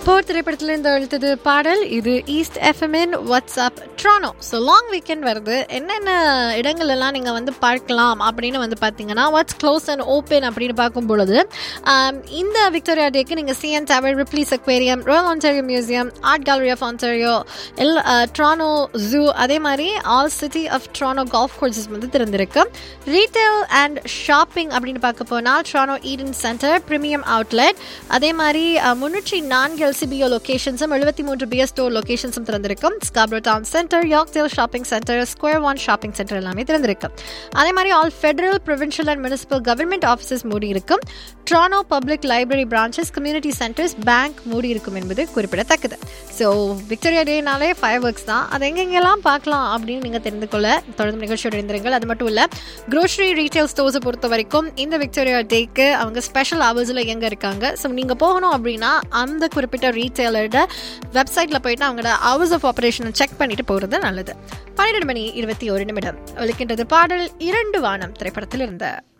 போர் திரைப்படத்திலிருந்து எழுத்தது பாடல். இது ஈஸ்ட் எஃப்எம்மின் வாட்ஸ்அப் ட்ரானோ. ஸோ லாங் வீக்கெண்ட் வருது. என்னென்ன இடங்கள் எல்லாம் நீங்கள் வந்து பார்க்கலாம் அப்படின்னு வந்து பார்த்தீங்கன்னா, வாட்ஸ் க்ளோஸ் அண்ட் ஓப்பன் அப்படின்னு பார்க்கும் பொழுது இந்த விக்டோரியா டேக்கு நீங்கள் CN tower, Ripley's aquarium, Royal Ontario museum, art gallery of Ontario, ட்ரானோ zoo, அதே மாதிரி all city of ட்ரானோ golf courses வந்து திறந்திருக்கு. ரீட்டைல் அண்ட் ஷாப்பிங் அப்படின்னு பார்க்க போனால் ட்ரானோ ஈடன் சென்டர், பிரீமியம் அவுட்லெட், அதே மாதிரி 304 LCBO லொகேஷன்ஸும் 73 பியர் ஸ்டோர் லொகேஷன்ஸும் திறந்திருக்கும். Scarborough down centre, யார்க்டேல் shopping centre, square one shopping centre எல்லாமே திறந்திருக்கு. அதே மாதிரி all federal, provincial and municipal government offices மூடி இருக்கும். ட்ரானோ public library branches, community centres, bank மூடி இருக்கும் என்பது குறிப்பிடத்தக்கது. ஸோ விக்டோரியா டேனாலே ஃபயர் ஒர்க்ஸ் தான். அது எங்கெங்கெல்லாம் பார்க்கலாம் அப்படின்னு நீங்கள் தெரிந்து கொள்ள தொடர்ந்து நிகழ்ச்சியோடு இருந்திருங்கள். அது மட்டும் இல்லை, க்ரோசரி ரீட்டைல் ஸ்டோர்ஸை பொறுத்த வரைக்கும் இந்த விக்டோரியா டேக்கு அவங்க ஸ்பெஷல் ஹவர்ஸில் எங்கே இருக்காங்க. ஸோ நீங்கள் போகணும் அப்படின்னா அந்த குறிப்பிட்ட ரீட்டைலரோட வெப்சைட்டில் போயிட்டு அவங்களோட ஹவர்ஸ் ஆஃப் ஆப்ரேஷனை செக் பண்ணிட்டு போகிறது நல்லது. 12 மணி 21 நிமிடம் ஒலிக்கின்றது பாடல் 2 வானம் திரைப்படத்தில் இருந்த